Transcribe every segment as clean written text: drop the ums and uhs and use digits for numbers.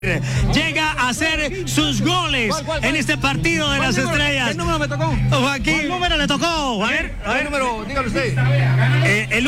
llega a hacer sus goles en este partido de las estrellas. ¿Qué número me tocó? Joaquín. ¿Cuál número le tocó? A ver. ¿Qué número? Dígalo usted. El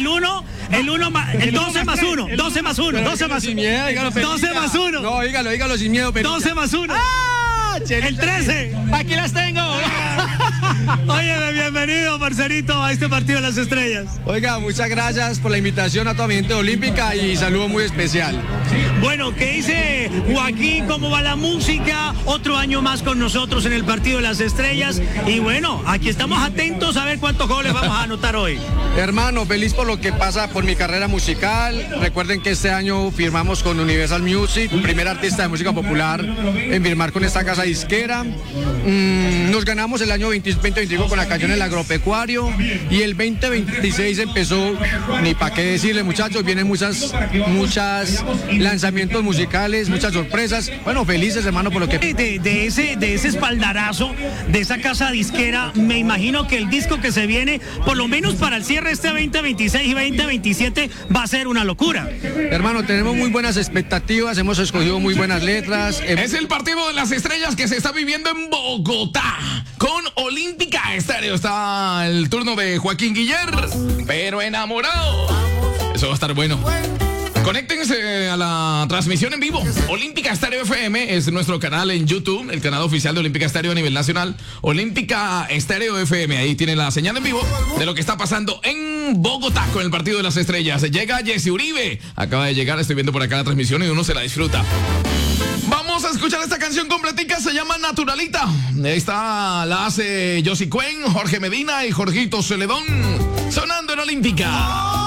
12 más 1. 12 más 1. 12 más 1. 12 más 1. No, dígalo sin miedo, pero. 12 más 1. El 13. Aquí las tengo. Óyeme, bienvenido, parcerito, a este partido de las estrellas. Oiga, muchas gracias por la invitación a toda mi gente olímpica y saludo muy especial. Bueno, ¿qué dice Joaquín? ¿Cómo va la música? Otro año más con nosotros en el partido de las estrellas. Y bueno, aquí estamos atentos a ver cuántos goles vamos a anotar hoy. Hermano, feliz por lo que pasa por mi carrera musical. Recuerden que este año firmamos con Universal Music, primer artista de música popular en firmar con esta casa disquera. Nos ganamos el año 2025 con la canción El Agropecuario y el 2026 empezó, ni para qué decirle, muchachos, vienen muchas lanzamientos musicales, muchas sorpresas. Bueno, felices, hermano, por lo que... De ese espaldarazo, de esa casa disquera, me imagino que el disco que se viene, por lo menos para el cierre este 2026 y 2027, va a ser una locura. Hermano, tenemos muy buenas expectativas, hemos escogido muy buenas letras. Es el partido de las estrellas que se está viviendo en Bogotá con Olímpica Estéreo. Está el turno de Joaquín Guiller, pero enamorado. Eso va a estar bueno. Conéctense a la transmisión en vivo. Olímpica Estéreo FM es nuestro canal en YouTube, el canal oficial de Olímpica Estéreo a nivel nacional. Olímpica Estéreo FM, ahí tiene la señal en vivo de lo que está pasando en Bogotá con el partido de las estrellas. Llega Jesse Uribe, acaba de llegar, estoy viendo por acá la transmisión y uno se la disfruta. Vamos a escuchar esta canción completica, se llama Naturalita. Esta la hace Josie Cuen, Jorge Medina y Jorgito Celedón, sonando en Olímpica.